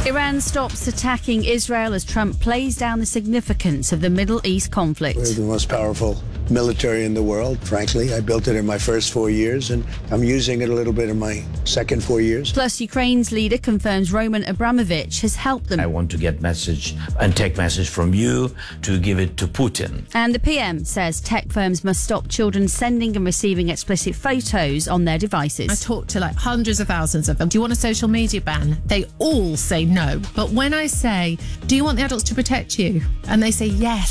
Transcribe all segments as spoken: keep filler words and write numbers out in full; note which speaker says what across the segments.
Speaker 1: Iran stops attacking Israel as Trump plays down the significance of the Middle East conflict.
Speaker 2: We're the most powerful military in the world, frankly. I built it in my first four years, and I'm using it a little bit in my second four years.
Speaker 1: Plus, Ukraine's leader confirms Roman Abramovich has helped them.
Speaker 3: I want to get message and take message from you to give it to Putin.
Speaker 1: And the P M says tech firms must stop children sending and receiving explicit photos on their devices.
Speaker 4: I talked to like hundreds of thousands of them. Do you want a social media ban? They all say no. But when I say, do you want the adults to protect you? And they say yes.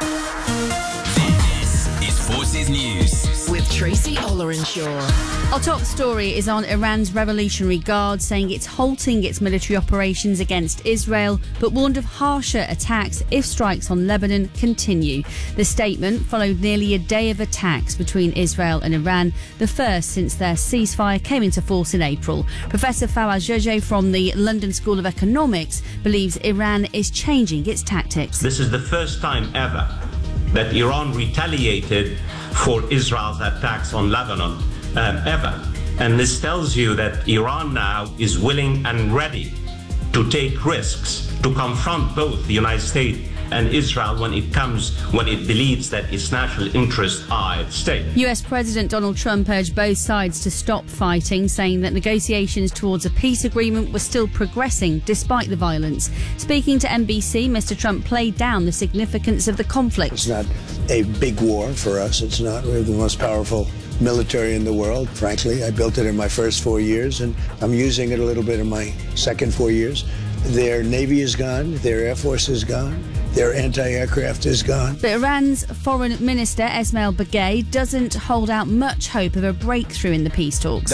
Speaker 5: This is Forces News with Tracy Ollerenshaw.
Speaker 1: Our top story is on Iran's Revolutionary Guard saying it's halting its military operations against Israel, but warned of harsher attacks if strikes on Lebanon continue. The statement followed nearly a day of attacks between Israel and Iran, the first since their ceasefire came into force in April. Professor Fawaz Gergely from the London School of Economics believes Iran is changing its tactics.
Speaker 6: This is the first time ever that Iran retaliated for Israel's attacks on Lebanon, um, ever. And this tells you that Iran now is willing and ready to take risks to confront both the United States and Israel when it comes, when it believes that its national interests are at stake.
Speaker 1: U S President Donald Trump urged both sides to stop fighting, saying that negotiations towards a peace agreement were still progressing despite the violence. Speaking to N B C, Mister Trump played down the significance of the conflict.
Speaker 2: It's not a big war for us. It's not. We're the most powerful military in the world, frankly. I built it in my first four years, and I'm using it a little bit in my second four years. Their Navy is gone. Their Air Force is gone. Their anti-aircraft is gone.
Speaker 1: But Iran's Foreign Minister Esmail Bagay doesn't hold out much hope of a breakthrough in the peace talks.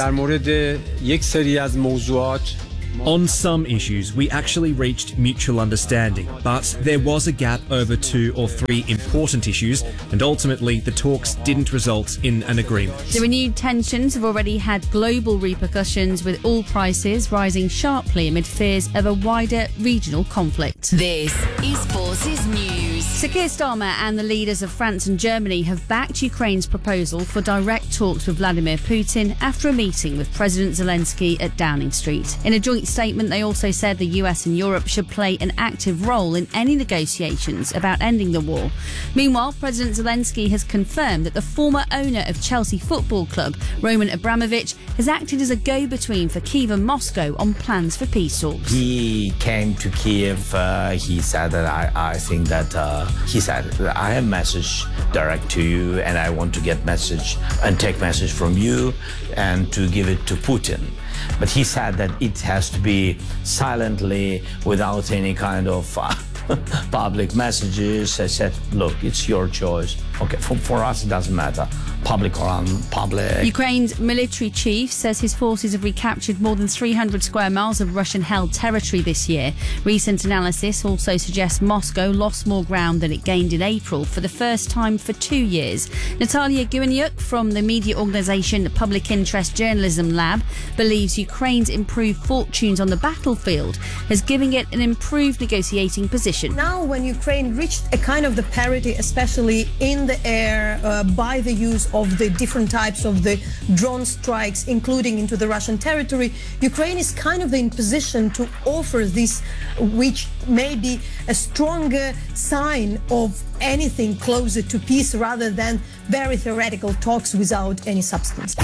Speaker 7: On some issues, we actually reached mutual understanding, but there was a gap over two or three important issues, and ultimately the talks didn't result in an agreement.
Speaker 1: The renewed tensions have already had global repercussions, with oil prices rising sharply amid fears of a wider regional conflict.
Speaker 5: This is Forces News.
Speaker 1: Sir Keir Starmer and the leaders of France and Germany have backed Ukraine's proposal for direct talks with Vladimir Putin after a meeting with President Zelensky at Downing Street. In a joint statement, they also said the U S and Europe should play an active role in any negotiations about ending the war. Meanwhile, President Zelensky has confirmed that the former owner of Chelsea Football Club, Roman Abramovich, has acted as a go-between for Kyiv and Moscow on plans for peace talks.
Speaker 3: He came to Kiev. Uh, he said that I, I think that uh, he said I have message direct to you, and I want to get message and take message from you and to give it to Putin. But he said that it has to be silently, without any kind of uh, public messages. I said, look, it's your choice. Okay, for, for us, it doesn't matter, public or unpublic.
Speaker 1: Ukraine's military chief says his forces have recaptured more than three hundred square miles of Russian-held territory this year. Recent analysis also suggests Moscow lost more ground than it gained in April for the first time for two years. Natalia Guinyuk from the media organisation Public Interest Journalism Lab believes Ukraine's improved fortunes on the battlefield has given it an improved negotiating position.
Speaker 8: Now, when Ukraine reached a kind of the parity, especially in the air, uh, by the use of the different types of the drone strikes, including into the Russian territory, Ukraine is kind of in position to offer this, which may be a stronger sign of anything closer to peace rather than very theoretical talks without any substance.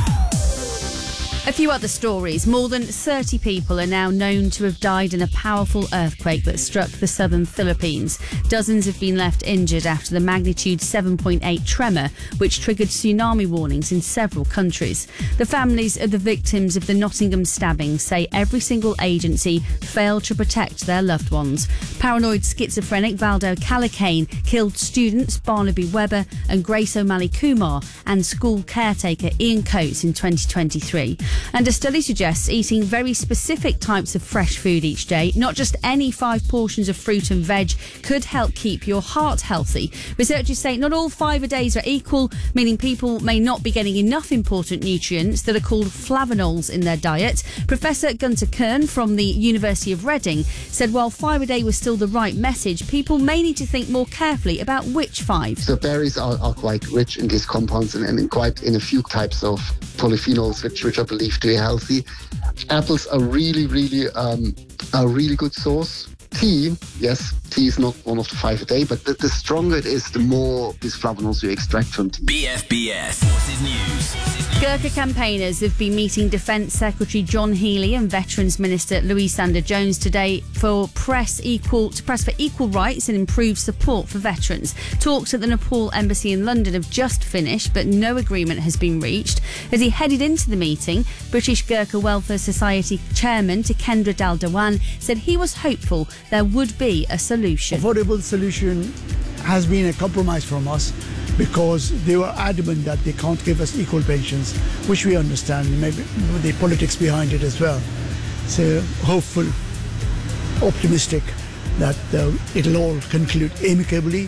Speaker 1: A few other stories. More than thirty people are now known to have died in a powerful earthquake that struck the southern Philippines. Dozens have been left injured after the magnitude seven point eight tremor, which triggered tsunami warnings in several countries. The families of the victims of the Nottingham stabbing say every single agency failed to protect their loved ones. Paranoid schizophrenic Valdo Calacane killed students Barnaby Webber and Grace O'Malley Kumar and school caretaker Ian Coates in twenty twenty-three. And a study suggests eating very specific types of fresh food each day, not just any five portions of fruit and veg, could help keep your heart healthy. Researchers say not all five a days are equal, meaning people may not be getting enough important nutrients that are called flavonols in their diet. Professor Gunter Kern from the University of Reading said while five a day was still the right message, people may need to think more carefully about which five.
Speaker 9: So berries are, are quite rich in these compounds and, and quite in a few types of polyphenols, which, which are believed to be healthy. Apples are really, really um, a really good source. Tea, yes, tea is not one of the five a day, but the, the stronger it is, the more these flavonols you extract from tea.
Speaker 5: B F B S Forces News.
Speaker 1: Gurkha campaigners have been meeting Defence Secretary John Healey and Veterans Minister Louise Sanders-Jones today for press equal to press for equal rights and improved support for veterans. Talks at the Nepal Embassy in London have just finished, but no agreement has been reached. As he headed into the meeting, British Gurkha Welfare Society Chairman Tikendra Dal Dewan said he was hopeful there would be a solution.
Speaker 10: Affordable solution has been a compromise from us, because they were adamant that they can't give us equal pensions, which we understand, maybe the politics behind it as well. So hopeful, optimistic that uh, it'll all conclude amicably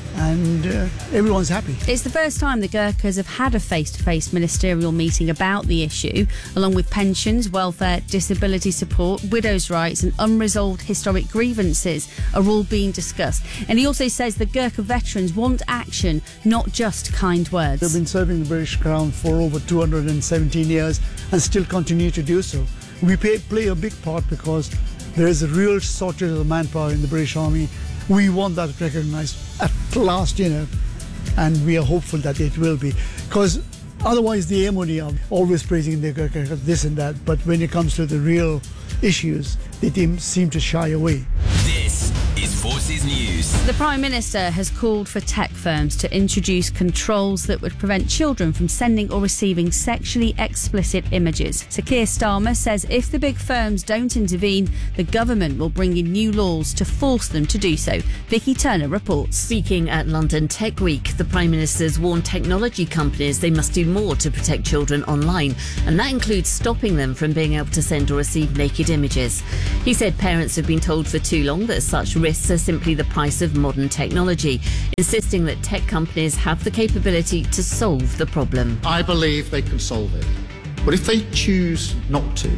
Speaker 10: and uh, everyone's happy.
Speaker 1: It's the first time the Gurkhas have had a face-to-face ministerial meeting about the issue, along with pensions, welfare, disability support, widows' rights and unresolved historic grievances are all being discussed. And he also says the Gurkha veterans want action, not just kind words.
Speaker 10: They've been serving the British Crown for over two hundred seventeen years and still continue to do so. We pay, play a big part because there is a real shortage of manpower in the British Army. We want that recognised at last, you know, and we are hopeful that it will be. Because otherwise the M O D are always praising the Gurkha, this and that, but when it comes to the real issues, they seem to shy away.
Speaker 5: This is Forces News.
Speaker 1: The Prime Minister has called for tech firms to introduce controls that would prevent children from sending or receiving sexually explicit images. Sir Keir Starmer says if the big firms don't intervene, the government will bring in new laws to force them to do so. Vicky Turner reports.
Speaker 11: Speaking at London Tech Week, the Prime Minister's warned technology companies they must do more to protect children online, and that includes stopping them from being able to send or receive naked images. He said parents have been told for too long that such risks are simply the price of modern technology, insisting that tech companies have the capability to solve the problem.
Speaker 12: I believe they can solve it. But if they choose not to,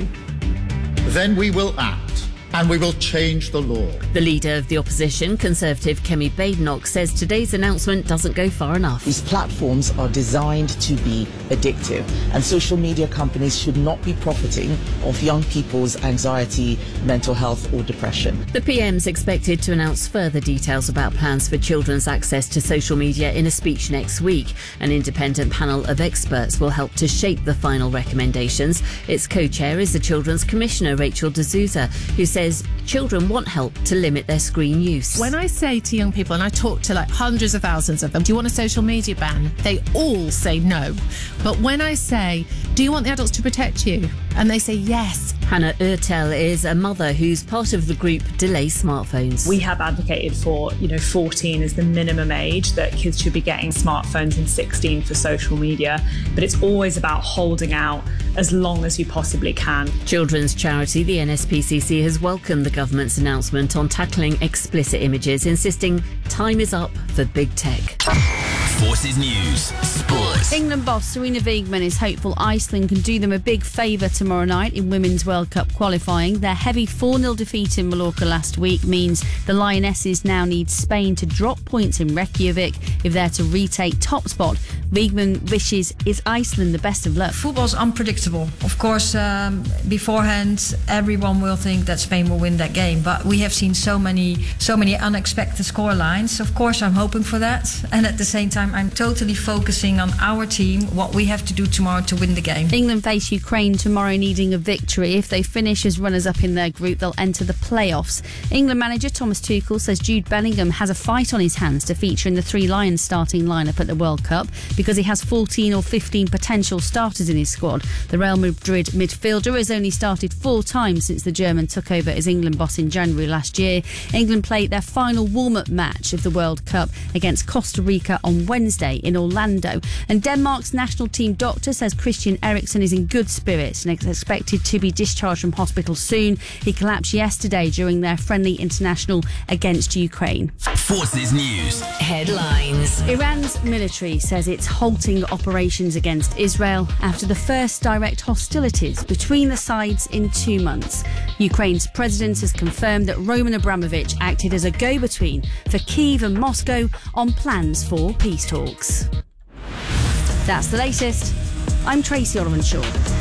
Speaker 12: then we will act. And we will change the law.
Speaker 11: The leader of the opposition, Conservative Kemi Badenoch, says today's announcement doesn't go far enough.
Speaker 13: These platforms are designed to be addictive, and social media companies should not be profiting off young people's anxiety, mental health or depression.
Speaker 11: The P M's expected to announce further details about plans for children's access to social media in a speech next week. An independent panel of experts will help to shape the final recommendations. Its co-chair is the Children's Commissioner, Rachel de Souza, who says says children want help to limit their screen use.
Speaker 4: When I say to young people, and I talk to like hundreds of thousands of them, do you want a social media ban? They all say no. But when I say, do you want the adults to protect you? And they say yes.
Speaker 11: Hannah Ertel is a mother who's part of the group Delay Smartphones.
Speaker 14: We have advocated for, you know, fourteen as the minimum age that kids should be getting smartphones and sixteen for social media. But it's always about holding out as long as you possibly can.
Speaker 11: Children's charity, the N S P C C, has welcomed the government's announcement on tackling explicit images, insisting time is up for big tech.
Speaker 5: Forces News Sports.
Speaker 1: England boss Serena Wiegmann is hopeful Iceland can do them a big favour tomorrow night in Women's World Cup qualifying. Their heavy four nil defeat in Mallorca last week means the Lionesses now need Spain to drop points in Reykjavik if they're to retake top spot. Wiegmann wishes is Iceland the best of luck.
Speaker 15: Football's unpredictable. Of course, um, beforehand, everyone will think that Spain will win that game, but we have seen so many, so many unexpected scorelines. Of course, I'm hoping for that, and at the same time, I'm totally focusing on our team, what we have to do tomorrow to win the game.
Speaker 1: England face Ukraine tomorrow, needing a victory. If they finish as runners-up in their group, they'll enter the playoffs. England manager Thomas Tuchel says Jude Bellingham has a fight on his hands to feature in the Three Lions starting lineup at the World Cup because he has fourteen or fifteen potential starters in his squad. The Real Madrid midfielder has only started four times since the German took over as England boss in January last year. England played their final warm-up match of the World Cup against Costa Rica on Wednesday in Orlando. And Denmark's national team doctor says Christian Eriksen is in good spirits and is expected to be discharged from hospital soon. He collapsed yesterday during their friendly international against Ukraine.
Speaker 5: Forces News
Speaker 11: Headlines.
Speaker 1: Iran's military says it's halting operations against Israel after the first direct hostilities between the sides in two months. Ukraine's president has confirmed that Roman Abramovich acted as a go-between for Kyiv and Moscow on plans for peace talks. That's the latest. I'm Tracy Olivenshaw.